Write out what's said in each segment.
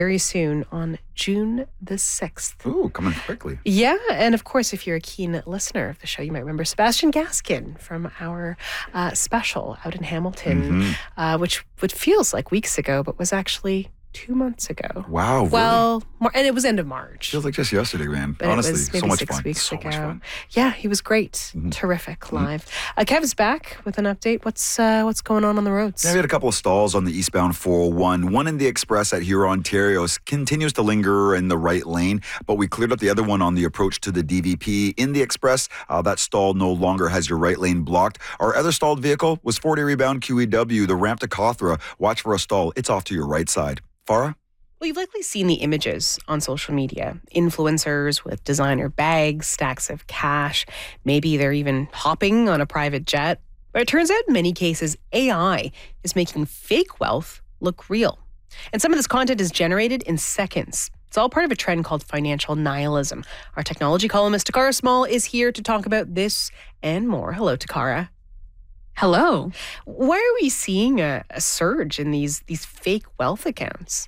very soon on June the 6th. Ooh, coming quickly. Yeah, and of course, if you're a keen listener of the show, you might remember Sebastian Gaskin from our special out in Hamilton, which feels like weeks ago, but was actually 2 months ago. Wow, really? Well, and it was end of March. Feels like just yesterday, man. But Honestly, it was maybe so much 6 fun. weeks So ago. much fun. Yeah, he was great. Terrific live. Kev's back with an update. What's going on the roads? Yeah, we had a couple of stalls on the eastbound 401. One in the Express at Huron, Ontario continues to linger in the right lane, but we cleared up the other one on the approach to the DVP. In the Express, that stall no longer has your right lane blocked. Our other stalled vehicle was 40 rebound QEW, the ramp to Cawthra. Watch for a stall. It's off to your right side. Farah? Well, you've likely seen the images on social media. Influencers with designer bags, stacks of cash. Maybe they're even hopping on a private jet. But it turns out in many cases, AI is making fake wealth look real. And some of this content is generated in seconds. It's all part of a trend called financial nihilism. Our technology columnist, Takara Small, is here to talk about this and more. Hello, Takara. Hello. Why are we seeing a surge in these fake wealth accounts?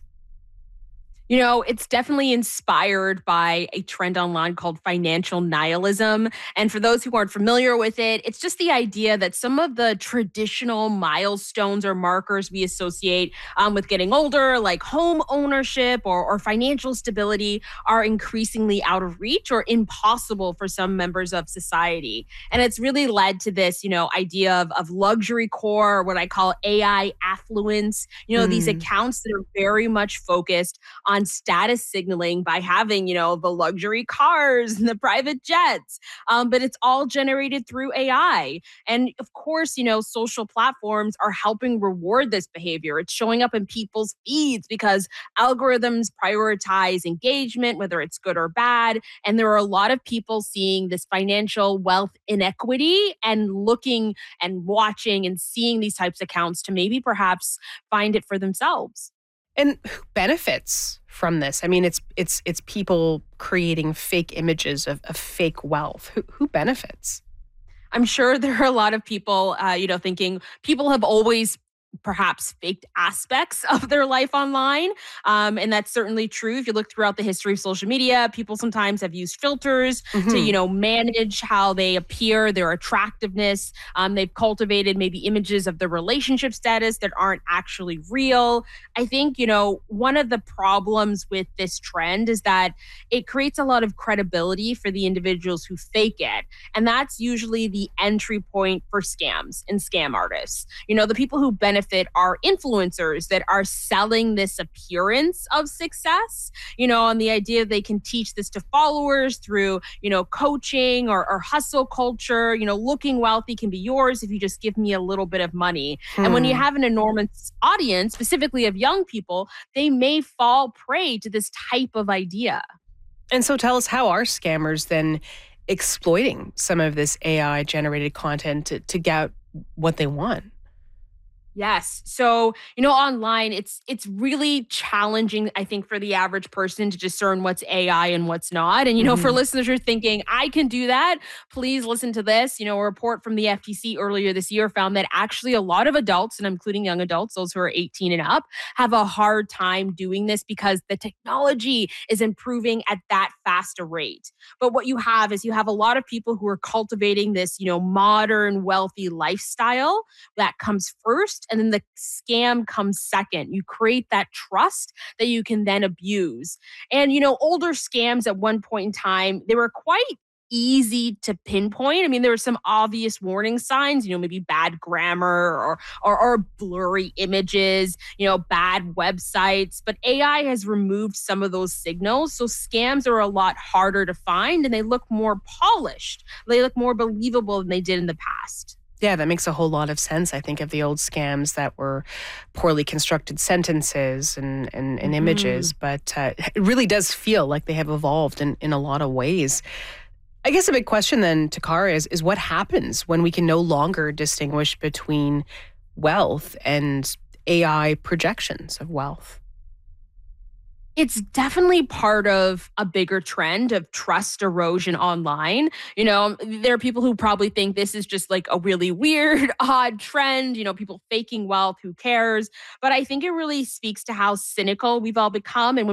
You know, it's definitely inspired by a trend online called financial nihilism. And for those who aren't familiar with it, it's just the idea that some of the traditional milestones or markers we associate with getting older, like home ownership or financial stability, are increasingly out of reach or impossible for some members of society. And it's really led to this, idea of luxury core, what I call AI affluence, these accounts that are very much focused on status signaling by having, the luxury cars and the private jets. But it's all generated through AI. And of course, social platforms are helping reward this behavior. It's showing up in people's feeds because algorithms prioritize engagement, whether it's good or bad. And there are a lot of people seeing this financial wealth inequity and looking and watching and seeing these types of accounts to maybe perhaps find it for themselves. And who benefits from this? I mean, it's people creating fake images of fake wealth. Who benefits? I'm sure there are a lot of people, thinking people have always perhaps faked aspects of their life online. And that's certainly true. If you look throughout the history of social media, people sometimes have used filters to, manage how they appear, their attractiveness. They've cultivated maybe images of their relationship status that aren't actually real. I think, one of the problems with this trend is that it creates a lot of credibility for the individuals who fake it. And that's usually the entry point for scams and scam artists. The people who benefit are influencers that are selling this appearance of success, on the idea they can teach this to followers through, coaching or hustle culture. Looking wealthy can be yours if you just give me a little bit of money. And when you have an enormous audience, specifically of young people, they may fall prey to this type of idea. And so tell us, how are scammers then exploiting some of this AI generated content to get what they want? Yes. So, online, it's really challenging, I think, for the average person to discern what's AI and what's not. And, for listeners who are thinking, I can do that, please listen to this. A report from the FTC earlier this year found that actually a lot of adults, and including young adults, those who are 18 and up, have a hard time doing this because the technology is improving at that faster rate. But what you have is a lot of people who are cultivating this, modern, wealthy lifestyle that comes first. And then the scam comes second. You create that trust that you can then abuse. And, older scams at one point in time, they were quite easy to pinpoint. I mean, there were some obvious warning signs, maybe bad grammar or blurry images, bad websites. But AI has removed some of those signals. So scams are a lot harder to find and they look more polished. They look more believable than they did in the past. Yeah, that makes a whole lot of sense. I think of the old scams that were poorly constructed sentences and images, but it really does feel like they have evolved in a lot of ways. I guess a big question then, Takara, is what happens when we can no longer distinguish between wealth and AI projections of wealth? It's definitely part of a bigger trend of trust erosion online. There are people who probably think this is just like a really weird, odd trend, people faking wealth, who cares? But I think it really speaks to how cynical we've all become. And